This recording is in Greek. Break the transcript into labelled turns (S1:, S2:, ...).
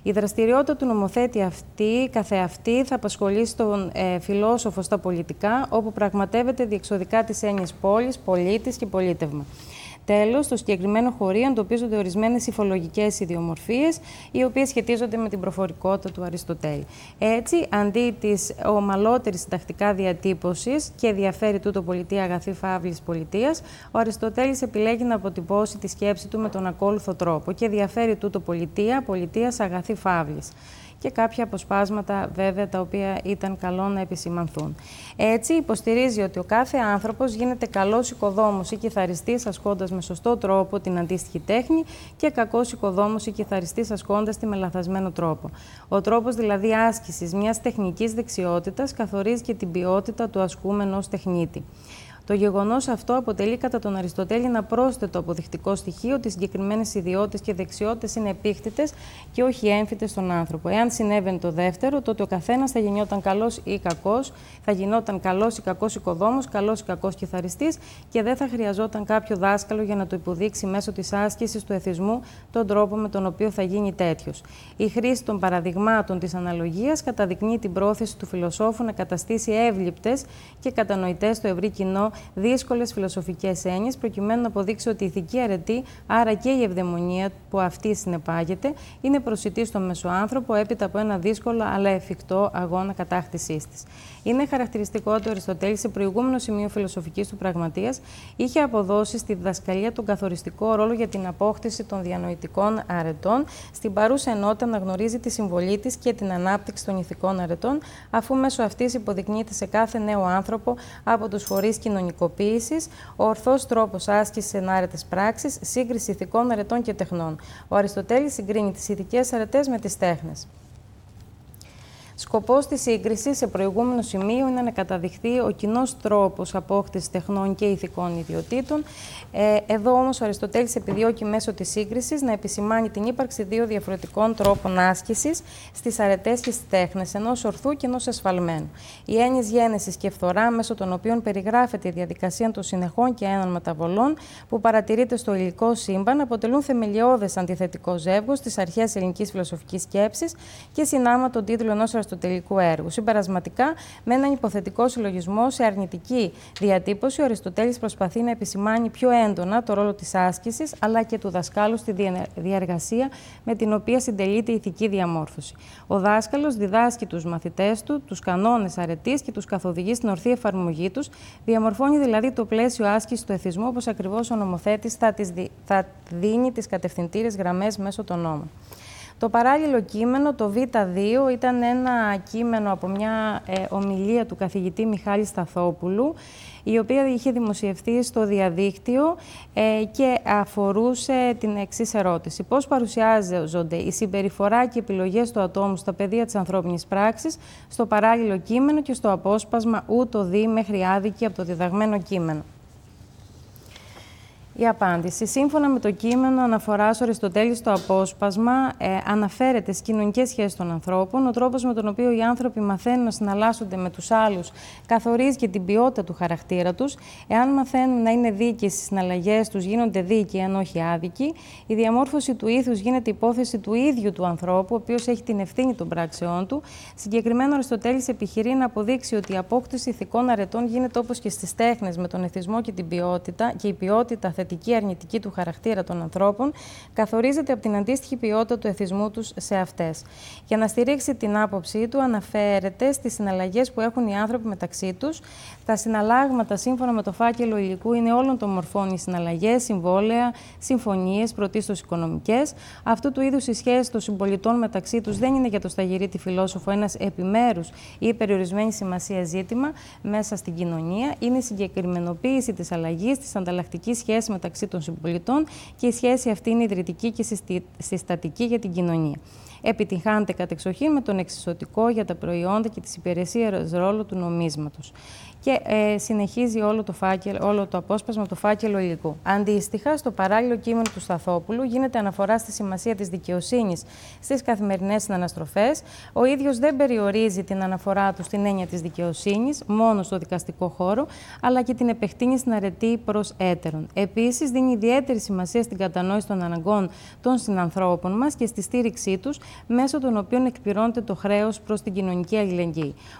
S1: Η δραστηριότητα του νομοθέτη αυτή, καθεαυτή, θα απασχολήσει τον φιλόσοφο στα πολιτικά, όπου πραγματεύεται διεξοδικά τις έννοιες πόλης, πολίτης και πολίτευμα. Τέλος, στο συγκεκριμένο χωρίο εντοπίζονται ορισμένες υφολογικές ιδιομορφίες, οι οποίες σχετίζονται με την προφορικότητα του Αριστοτέλη. Έτσι, αντί της ομαλότερης συντακτικά διατύπωσης και διαφέρει τούτο πολιτεία αγαθή φαύλης πολιτείας, ο Αριστοτέλης επιλέγει να αποτυπώσει τη σκέψη του με τον ακόλουθο τρόπο και διαφέρει τούτο πολιτείας αγαθή φαύλης. Και κάποια αποσπάσματα βέβαια τα οποία ήταν καλό να επισημανθούν. Έτσι υποστηρίζει ότι ο κάθε άνθρωπος γίνεται καλός οικοδόμος ή κιθαριστής ασκώντας με σωστό τρόπο την αντίστοιχη τέχνη και κακός οικοδόμος ή κιθαριστής ασκώντας τη με λαθασμένο τρόπο. Ο τρόπος δηλαδή άσκησης μιας τεχνικής δεξιότητας καθορίζει και την ποιότητα του ασκούμενου τεχνίτη. Το γεγονός αυτό αποτελεί κατά τον Αριστοτέλη ένα πρόσθετο αποδεικτικό στοιχείο ότι οι συγκεκριμένες ιδιότητες και δεξιότητες είναι επίκτητες και όχι έμφυτες στον άνθρωπο. Εάν συνέβαινε το δεύτερο, τότε ο καθένας θα γινόταν καλός ή κακός, θα γινόταν καλός ή κακός οικοδόμος, καλός ή κακός κιθαριστής και δεν θα χρειαζόταν κάποιο δάσκαλο για να το υποδείξει μέσω της άσκησης του εθισμού τον τρόπο με τον οποίο θα γίνει τέτοιος. Η χρήση των παραδειγμάτων της αναλογίας καταδεικνύει την πρόθεση του φιλοσόφου να καταστήσει εύληπτες και κατανοητές στο ευρύ κοινό δύσκολες φιλοσοφικές έννοιες, προκειμένου να αποδείξει ότι η ηθική αρετή, άρα και η ευδαιμονία που αυτή συνεπάγεται, είναι προσιτή στον μεσοάνθρωπο έπειτα από ένα δύσκολο αλλά εφικτό αγώνα κατάκτησής της. Είναι χαρακτηριστικό ότι ο Αριστοτέλης, σε προηγούμενο σημείο φιλοσοφικής του πραγματείας, είχε αποδώσει στη διδασκαλία τον καθοριστικό ρόλο για την απόκτηση των διανοητικών αρετών. Στην παρούσα ενότητα αναγνωρίζει τη συμβολή της και την ανάπτυξη των ηθικών αρετών, αφού μέσω αυτής υποδεικνύεται σε κάθε νέο άνθρωπο από τους φορείς κοινωνικοποίησης ο ορθός τρόπος άσκησης ενάρετες πράξεις, σύγκριση ηθικών αρετών και τεχνών. Ο Αριστοτέλης συγκρίνει τις ηθικές αρετές με τις τέχνες. Σκοπός της σύγκρισης σε προηγούμενο σημείο είναι να καταδειχθεί ο κοινός τρόπος απόκτησης τεχνών και ηθικών ιδιοτήτων. Εδώ όμως ο Αριστοτέλης επιδιώκει μέσω της σύγκρισης να επισημάνει την ύπαρξη δύο διαφορετικών τρόπων άσκησης στις αρετές και στις τέχνες, ενός ορθού και ενός εσφαλμένου. Οι έννοιες γένεσης και φθορά, μέσω των οποίων περιγράφεται η διαδικασία των συνεχών και ένων μεταβολών που παρατηρείται στο υλικό σύμπαν, αποτελούν θεμελιώδες αντιθετικό ζεύγος στις αρχές ελληνικής φιλοσοφικής σκέψης και συνάμα τον τίτλο ενός αριστοτελικού έργου. Συμπερασματικά, με έναν υποθετικό συλλογισμό σε αρνητική διατύπωση, ο Αριστοτέλης προσπαθεί να επισημάνει πιο έντονα το ρόλο της άσκησης αλλά και του δασκάλου στη διαργασία με την οποία συντελείται η ηθική διαμόρφωση. Ο δάσκαλος διδάσκει τους μαθητές του τους κανόνες αρετής και τους καθοδηγεί στην ορθή εφαρμογή τους, διαμορφώνει δηλαδή το πλαίσιο άσκησης του εθισμού, όπως ακριβώς ο νομοθέτης θα δίνει τις κατευθυντήριες γραμμές μέσω των νόμων. Το παράλληλο κείμενο, το Β2, ήταν ένα κείμενο από μια ομιλία του καθηγητή Μιχάλη Σταθόπουλου, η οποία είχε δημοσιευθεί στο διαδίκτυο και αφορούσε την εξής ερώτηση. Πώς παρουσιάζονται η συμπεριφορά και οι επιλογές του ατόμου στα πεδία της ανθρώπινης πράξης, στο παράλληλο κείμενο και στο απόσπασμα ούτω δι μέχρι άδικη από το διδαγμένο κείμενο. Η απάντηση. Σύμφωνα με το κείμενο αναφοράς, ο Αριστοτέλης στο απόσπασμα αναφέρεται στις κοινωνικές σχέσεις των ανθρώπων. Ο τρόπος με τον οποίο οι άνθρωποι μαθαίνουν να συναλλάσσονται με τους άλλους καθορίζει και την ποιότητα του χαρακτήρα τους. Εάν μαθαίνουν να είναι δίκαιοι στις συναλλαγές τους, γίνονται δίκαιοι, αν όχι άδικοι. Η διαμόρφωση του ήθους γίνεται υπόθεση του ίδιου του ανθρώπου, ο οποίος έχει την ευθύνη των πράξεών του. Συγκεκριμένα, ο Αριστοτέλης επιχειρεί να αποδείξει ότι η απόκτηση ηθικών αρετών γίνεται όπως και στις τέχνες, με τον εθισμό και την ποιότητα, και η ποιότητα θετική αρνητική του χαρακτήρα των ανθρώπων καθορίζεται από την αντίστοιχη ποιότητα του εθισμού τους σε αυτές. Για να στηρίξει την άποψή του, αναφέρεται στις συναλλαγές που έχουν οι άνθρωποι μεταξύ τους. Τα συναλλάγματα, σύμφωνα με το φάκελο υλικού, είναι όλων των μορφών οι συναλλαγές, συμβόλαια, συμφωνίες, πρωτίστως οικονομικές. Αυτού του είδους οι σχέσεις των συμπολιτών μεταξύ τους δεν είναι για το Σταγυρίτη φιλόσοφο ένας επιμέρους ή περιορισμένη σημασία ζήτημα μέσα στην κοινωνία. Είναι η συγκεκριμενοποίηση της αλλαγής, της ανταλλακτικής σχέσης μεταξύ των συμπολιτών και η σχέση αυτή είναι ιδρυτική και συστατική για την κοινωνία. Επιτυγχάνεται κατεξοχήν με τον εξισωτικό για τα προϊόντα και τις υπηρεσίες ρόλο του νομίσματος. Και συνεχίζει όλο το απόσπασμα το φάκελο υλικού. Αντίστοιχα, στο παράλληλο κείμενο του Σταθόπουλου γίνεται αναφορά στη σημασία της δικαιοσύνης στις καθημερινές συναναστροφές. Ο ίδιος δεν περιορίζει την αναφορά του στην έννοια της δικαιοσύνης μόνο στο δικαστικό χώρο, αλλά και την επεκτείνει στην αρετή προς έτερον. Επίσης, δίνει ιδιαίτερη σημασία στην κατανόηση των αναγκών των συνανθρώπων μας και στη στήριξή τους μέσω των οποίων εκπληρώνεται το χρέος προς την κοινωνική αλληλεγγύη.